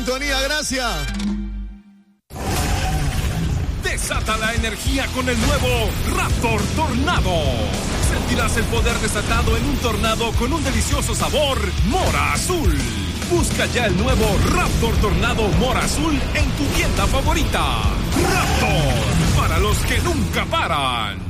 Sintonía, gracias. Desata la energía con el nuevo Raptor Tornado. Sentirás el poder desatado en un tornado con un delicioso sabor mora azul. Busca ya el nuevo Raptor Tornado Mora Azul en tu tienda favorita. Raptor, para los que nunca paran.